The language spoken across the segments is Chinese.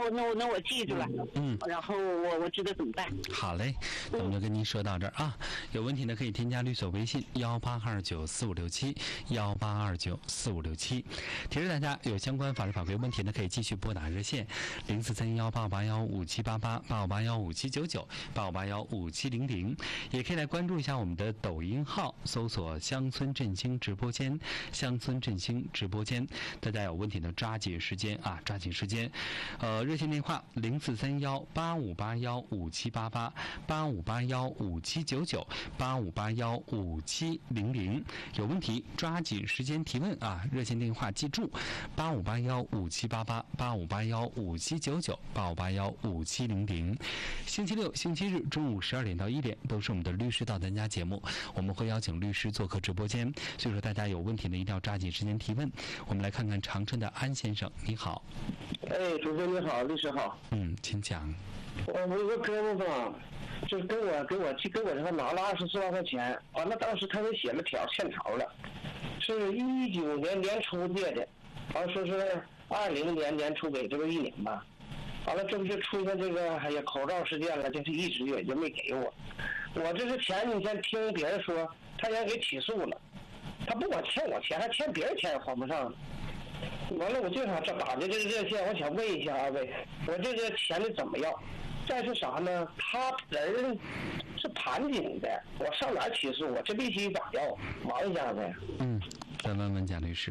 那我记住了。然后我知道怎么办。 好嘞，那我们就跟您说到这儿啊。有问题呢可以添加律所微信1829456718294567。提示大家，有相关法律法规问题呢，可以继续拨打热线0431858157888581579985815700，也可以来关注一下我们的抖音号，搜索乡村振兴直播间，乡村振兴直播间。大家有问题呢抓紧时间啊，抓紧时间。热线电话0431858157888581579985815700，有问题抓紧时间提问啊！热线电话记住858157888581579985815700。星期六、星期日中午12点到1点都是我们的律师到咱家节目，我们会邀请律师做客直播间，所以说大家有问题呢一定要抓紧时间提问。我们来看看长春的安先生，你好。 主持人你好，律师好。 请讲。 我有个哥们吧，就是跟我这个拿了24万块钱，完了当时他就写了欠条了，是19年年初借的，完了说是20年年初给这个1年吧，完了这不就出现这个口罩事件了，就是一直也就没给我。我这是前几天听别人说他也给起诉了，他不管欠我钱，还欠别人钱也还不上。完了我就想打的这个热线，我想问一下二位，我这个钱的怎么样？再是啥呢？他人是盘锦的，我上哪儿起诉？我这利息咋要？忙一下呗。 再问问贾律师。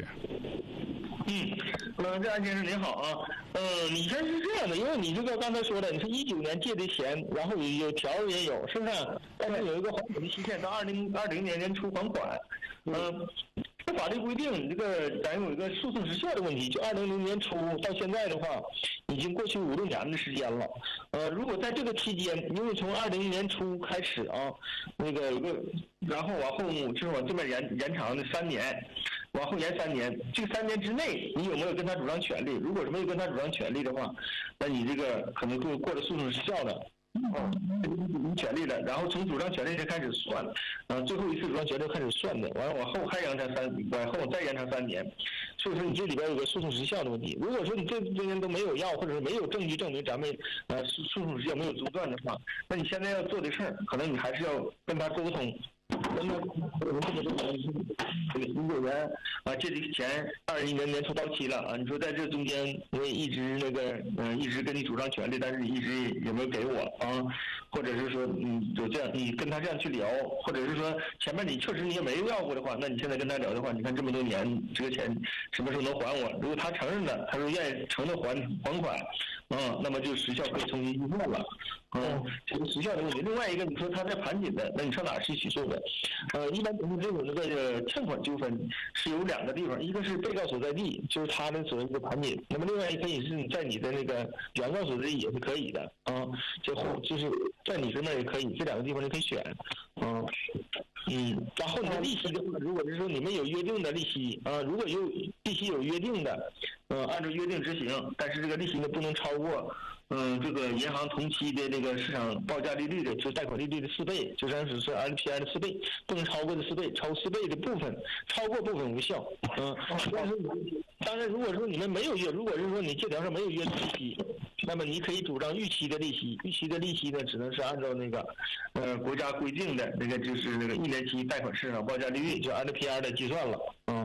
这安先生您好啊，你这是这样的，因为你这个刚才说的，你是19年借的钱，然后有条也有，是不是？但是有一个还款的期限，到2020年年初还款。法律规定，你这个咱有一个诉讼时效的问题，就2020年初到现在的话，已经过去5、6年的时间了。如果在这个期间，因为从2020年初开始啊，然后往后就是往这边延长的3年，往后延3年，这个3年之内，你有没有跟他主张权利？如果是没有跟他主张权利的话，那你这个可能过了诉讼时效的。权利了，然后从主张权利才开始算，最后一次主张权利开始算的，完了往后还延长往后再延长3年，所以说你这里边有个诉讼时效的问题。如果说你这中间都没有要，或者是没有证据证明咱们诉讼时效没有中断的话，那你现在要做的事儿，可能你还是要跟他沟通。19年借这个钱21年年初到期了啊！你说在这中间我也一直一直跟你主张权利，但是你一直也没有给我啊，或者是说有这样你跟他这样去聊，或者是说前面你确实你也没要过的话，那你现在跟他聊的话，你看这么多年这个钱什么时候能还我？如果他承认了，他说愿意承诺还款，那么就时效可以重新计算了。这个时效的问题。另外一个，你说他在盘锦的，那你上哪儿去起诉的？一般这种这个欠款纠纷是有2个地方，一个是被告所在地，就是他的所谓的盘锦；那么另外一个可以是你在你的那个原告所在地也是可以的就是在你这边也可以，这2个地方你可以选。然后你的利息的话，如果是说你们有约定的利息如果有利息有约定的，按照约定执行，但是这个利息呢不能超过这个银行同期的这个市场报价利率的，就贷款利率的4倍，就像是 LPR 的4倍，不能超过的4倍，超4倍的部分，超过部分无效。当然如果说你们没有约，如果是说你借条上没有约利息，那么你可以主张逾期的利息，逾期的利息呢只能是按照那个国家规定的那个就是那个1年期贷款市场报价利率，就 LPR 的计算了。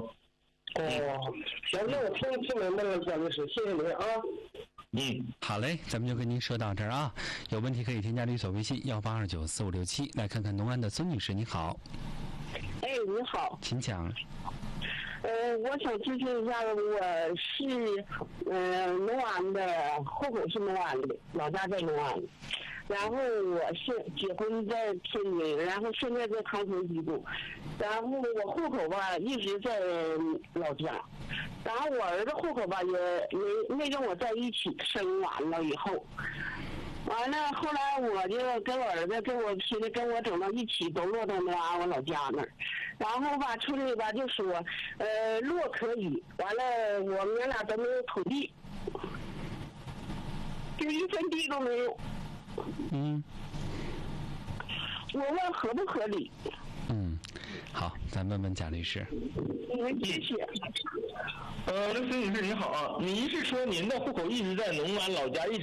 行，那我听明白了，贾律师，谢谢您啊。 好嘞，咱们就跟您说到这儿啊。有问题可以添加律所微信18294567，来看看农安的孙女士，你好。 你好， 请讲。 我想咨询一下，我是农安的，户口是农安的，老家在农安，然后我是结婚在天津，然后现在在长春居住，然后我户口吧一直在老家，然后我儿子户口吧也没跟我在一起，生完了以后。完了，后来我就跟我儿子现在跟我整到一起，都落到我老家那儿。然后吧，处理吧就说，落可以。完了，我们俩都没有土地，就1分地都没有。我问合不合理？ 好，咱问问贾律师。 谢谢。 孙女士您好啊，您是说您的户口一直在农安老家，一直